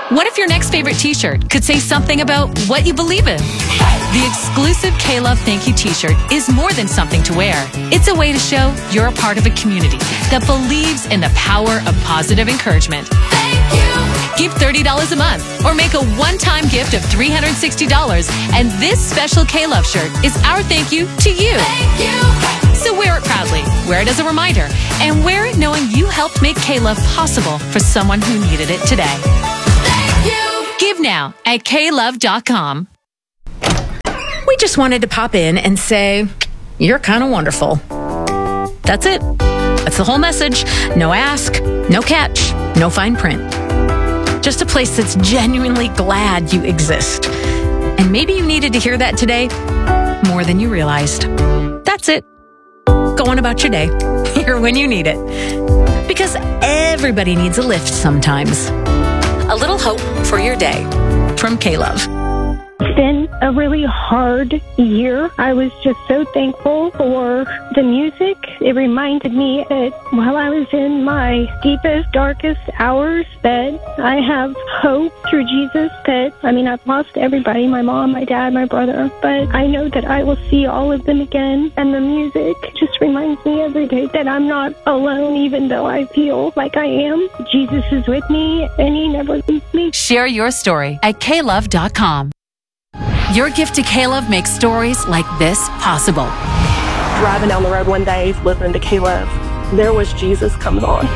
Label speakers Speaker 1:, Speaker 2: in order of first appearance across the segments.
Speaker 1: What if your next favorite t-shirt could say something about what you believe in? The exclusive K-Love Thank You t-shirt is more than something to wear. It's a way to show you're a part of a community that believes in the power of positive encouragement. Thank you. Give $30 a month or make a one-time gift of $360, and this special K-Love shirt is our thank you to you. Thank you. So wear it proudly, wear it as a reminder, and wear it knowing you helped make K-Love possible for someone who needed it today. Thank you. Give now at klove.com.
Speaker 2: We just wanted to pop in and say, you're kind of wonderful. That's it. That's the whole message. No ask, no catch, no fine print. Just a place that's genuinely glad you exist. And maybe you needed to hear that today more than you realized. That's it. Go on about your day. Here when you need it. Because everybody needs a lift sometimes. A little hope for your day from K-Love.
Speaker 3: It's been a really hard year. I was just so thankful for the music. It reminded me that while I was in my deepest, darkest hours, that I have hope through Jesus. I've lost everybody, my mom, my dad, my brother, but I know that I will see all of them again. And the music just reminds me every day that I'm not alone, even though I feel like I am. Jesus is with me, and he never leaves me.
Speaker 1: Share your story at klove.com. Your gift to K-Love makes stories like this possible.
Speaker 4: Driving down the road one day, listening to K-Love, There Was Jesus comes on.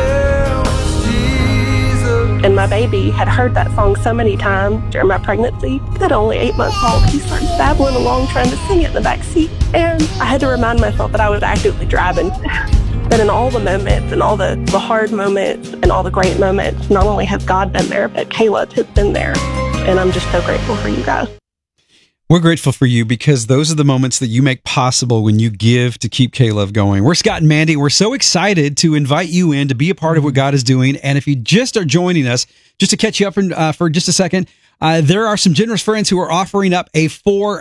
Speaker 4: And my baby had heard that song so many times during my pregnancy. At only 8 months old, he started babbling along trying to sing it in the back seat. And I had to remind myself that I was actively driving. That in all the moments and all the hard moments and all the great moments, not only has God been there, but K-Love has been there. And I'm just so grateful for you guys.
Speaker 5: We're grateful for you because those are the moments that you make possible when you give to keep K-Love going. We're Scott and Mandy. We're so excited to invite you in to be a part of what God is doing. And if you just are joining us, just to catch you up for just a second, there are some generous friends who are offering up a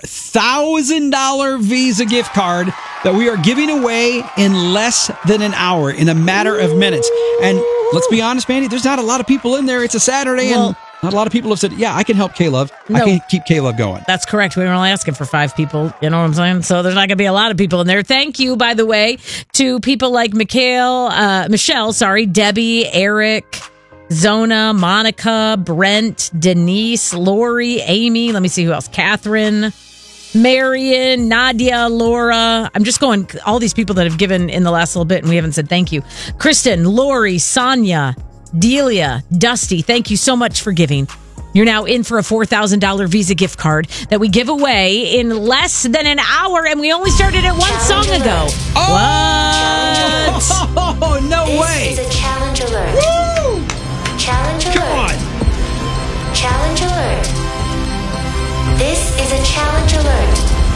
Speaker 5: $4,000 Visa gift card that we are giving away in less than an hour, in a matter of minutes. And let's be honest, Mandy, there's not a lot of people in there. It's a Saturday, and not a lot of people have said, yeah, I can help K-Love. I can keep K-Love going.
Speaker 6: That's correct. We were only asking for 5 people. You know what I'm saying? So there's not going to be a lot of people in there. Thank you, by the way, to people like Michelle, Debbie, Eric, Zona, Monica, Brent, Denise, Lori, Amy. Let me see who else. Catherine, Marion, Nadia, Laura. I'm just going, all these people that have given in the last little bit and we haven't said thank you. Kristen, Lori, Sonia, Delia, Dusty, thank you so much for giving. You're now in for a $4,000 Visa gift card that we give away in less than an hour, and we only started it one song ago.
Speaker 5: Oh! What? Oh, no way.
Speaker 7: This is a challenge alert.
Speaker 5: Woo!
Speaker 7: Challenge alert.
Speaker 5: Come on.
Speaker 7: Challenge alert. This is a challenge alert.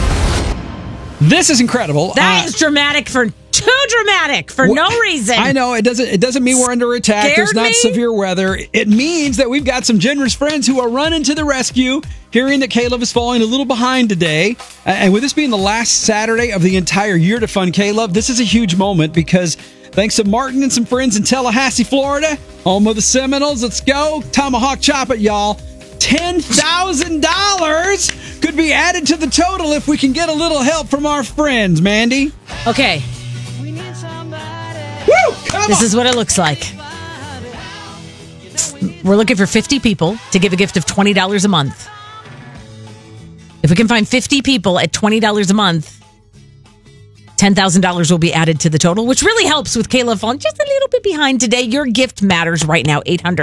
Speaker 5: This is incredible.
Speaker 6: That is dramatic for too dramatic for no reason.
Speaker 5: I know it doesn't mean we're under attack.
Speaker 6: Scared
Speaker 5: There's not
Speaker 6: me?
Speaker 5: severe weather. It means that we've got some generous friends who are running to the rescue, hearing that K-Love is falling a little behind today. And with this being the last Saturday of the entire year to fund K-Love, this is a huge moment because thanks to Martin and some friends in Tallahassee, Florida, home of the Seminoles, let's go. Tomahawk chop it, y'all. $10,000 could be added to the total if we can get a little help from our friends, Mandy.
Speaker 6: Okay.
Speaker 5: Woo!
Speaker 6: This is what it looks like. We're looking for 50 people to give a gift of $20 a month. If we can find 50 people at $20 a month, $10,000 will be added to the total, which really helps with K-Love falling just a little bit behind today. Your gift matters right now.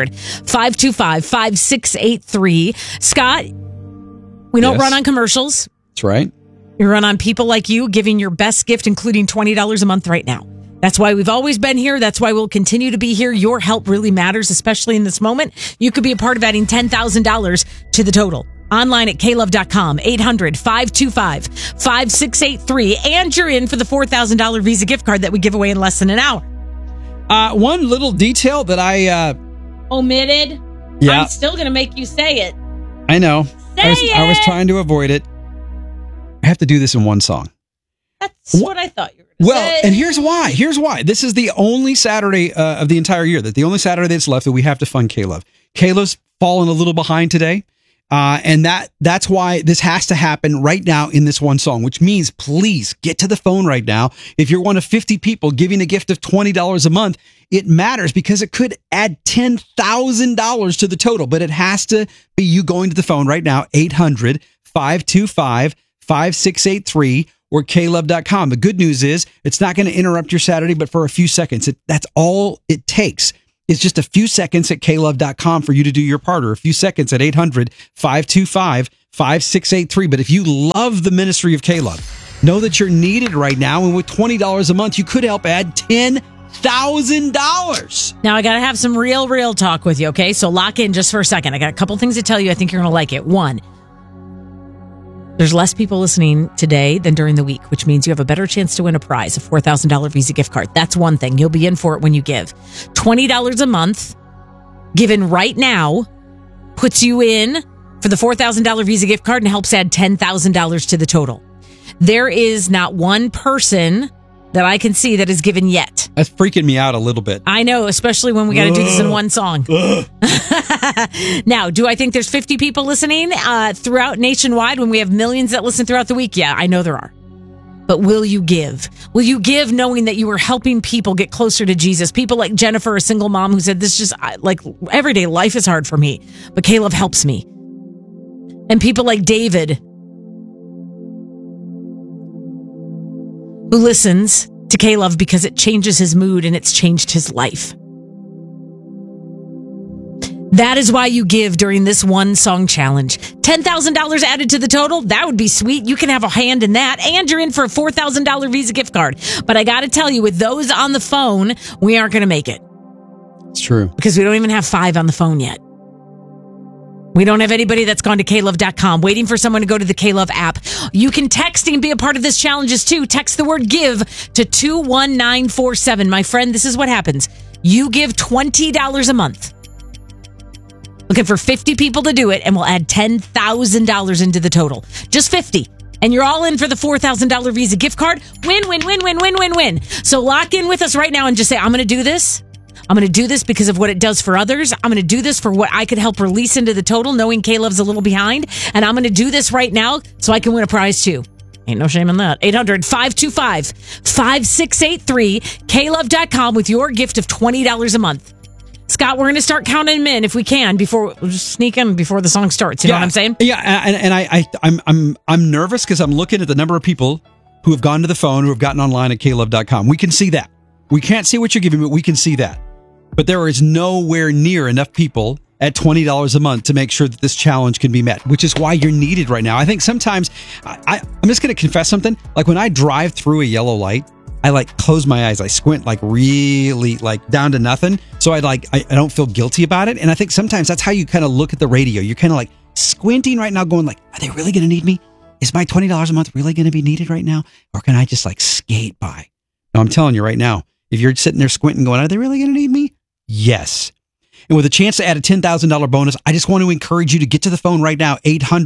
Speaker 6: 800-525-5683. Scott, we don't run on commercials.
Speaker 5: That's right.
Speaker 6: We run on people like you giving your best gift, including $20 a month right now. That's why we've always been here. That's why we'll continue to be here. Your help really matters, especially in this moment. You could be a part of adding $10,000 to the total. Online at klove.com, 800-525-5683. And you're in for the $4,000 Visa gift card that we give away in less than an hour.
Speaker 5: One little detail that I...
Speaker 6: omitted?
Speaker 5: Yeah.
Speaker 6: I'm still going to make you say it.
Speaker 5: I know. I was
Speaker 6: it!
Speaker 5: trying to avoid it. I have to do this in one song.
Speaker 6: That's what I thought you were going to say.
Speaker 5: Well, and here's why. This is the only Saturday of the entire year, the only Saturday that's left that we have to fund K-Love. K-Love's fallen a little behind today. And that's why this has to happen right now in this one song, which means please get to the phone right now. If you're one of 50 people giving a gift of $20 a month, it matters because it could add $10,000 to the total, but it has to be you going to the phone right now, 800-525-5683 or klove.com. The good news is it's not going to interrupt your Saturday, but for a few seconds. That's all it takes. It's just a few seconds at klove.com for you to do your part, or a few seconds at 800-525-5683. But if you love the ministry of K-Love, know that you're needed right now. And with $20 a month, you could help add $10,000.
Speaker 6: Now, I got to have some real talk with you, okay? So lock in just for a second. I got a couple things to tell you. I think you're going to like it. One, there's less people listening today than during the week, which means you have a better chance to win a prize, a $4,000 Visa gift card. That's one thing. You'll be in for it when you give. $20 a month given right now puts you in for the $4,000 Visa gift card and helps add $10,000 to the total. There is not one person that I can see that is given yet.
Speaker 5: That's freaking me out a little bit.
Speaker 6: I know, especially when we got to do this in one song. Now, do I think there's 50 people listening throughout nationwide when we have millions that listen throughout the week? Yeah, I know there are. But will you give? Will you give knowing that you are helping people get closer to Jesus? People like Jennifer, a single mom who said, this just like everyday life is hard for me, but K-Love helps me. And people like David, who listens to K-Love because it changes his mood and it's changed his life. That is why you give during this one song challenge. $10,000 added to the total. That would be sweet. You can have a hand in that. And you're in for a $4,000 Visa gift card. But I got to tell you, with those on the phone, we aren't going to make it.
Speaker 5: It's true.
Speaker 6: Because we don't even have 5 on the phone yet. We don't have anybody that's gone to klove.com waiting for someone to go to the K-Love app. You can text and be a part of this challenge too. Text the word give to 21947. My friend, this is what happens. You give $20 a month. Looking for 50 people to do it, and we'll add $10,000 into the total. Just 50. And you're all in for the $4,000 Visa gift card. Win, win, win, win, win, win, win. So lock in with us right now and just say, I'm going to do this. I'm going to do this because of what it does for others. I'm going to do this for what I could help release into the total, knowing K-Love's a little behind. And I'm going to do this right now so I can win a prize too. Ain't no shame in that. 800-525-5683, klove.com with your gift of $20 a month. Scott, we're going to start counting them in if we can before we'll just sneak in before the song starts. You know what I'm saying?
Speaker 5: Yeah, and I'm nervous because I'm looking at the number of people who have gone to the phone, who have gotten online at klove.com. We can see that. We can't see what you're giving, but we can see that. But there is nowhere near enough people at $20 a month to make sure that this challenge can be met, which is why you're needed right now. I think sometimes, I'm just going to confess something. Like when I drive through a yellow light, I like close my eyes. I squint like really like down to nothing. So I don't feel guilty about it. And I think sometimes that's how you kind of look at the radio. You're kind of like squinting right now going like, are they really going to need me? Is my $20 a month really going to be needed right now? Or can I just like skate by? No, I'm telling you right now, if you're sitting there squinting going, are they really going to need me? Yes. And with a chance to add a $10,000 bonus, I just want to encourage you to get to the phone right now,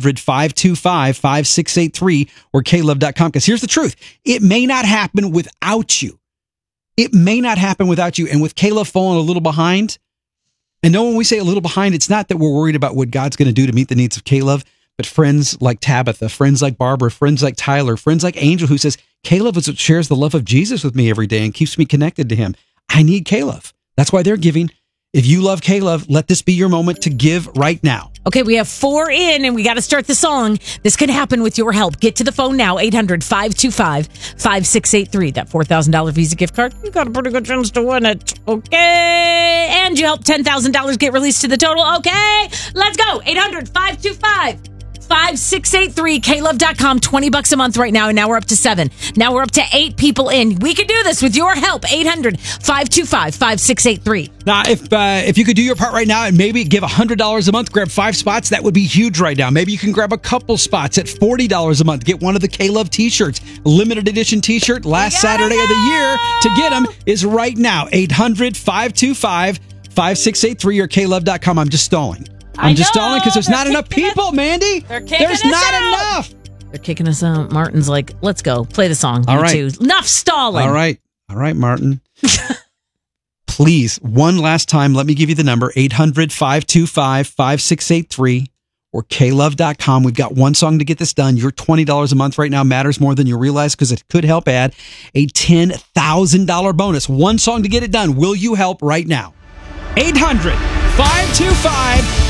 Speaker 5: 800-525-5683 or klove.com. Because here's the truth. It may not happen without you. It may not happen without you. And with K-Love falling a little behind, and when we say a little behind, it's not that we're worried about what God's going to do to meet the needs of K-Love, but friends like Tabitha, friends like Barbara, friends like Tyler, friends like Angel, who says, K-Love is what shares the love of Jesus with me every day and keeps me connected to him. I need K-Love. That's why they're giving. If you love K-Love, let this be your moment to give right now.
Speaker 6: Okay, we have 4 in, and we got to start the song. This could happen with your help. Get to the phone now, 800-525-5683. That $4,000 Visa gift card, you got a pretty good chance to win it. Okay, and you help $10,000 get released to the total. Okay, let's go. 800-525-5683, klove.com, $20 a month right now, and now we're up to 7. Now we're up to 8 people in. We can do this with your help. 800-525-5683.
Speaker 5: Now, if you could do your part right now and maybe give $100 a month, grab 5 spots, that would be huge right now. Maybe you can grab a couple spots at $40 a month. Get one of the K-Love t-shirts. Limited edition t-shirt last Saturday of the year. To get them is right now. 800-525-5683 or klove.com. I'm just stalling. I'm just stalling because there's not enough people, Mandy. There's not enough.
Speaker 6: They're kicking us out. Martin's like, let's go. Play the song.
Speaker 5: All right.
Speaker 6: Enough stalling.
Speaker 5: All right, Martin. please, one last time, let me give you the number, 800-525-5683 or klove.com. We've got one song to get this done. Your $20 a month right now matters more than you realize because it could help add a $10,000 bonus. One song to get it done. Will you help right now? 800-525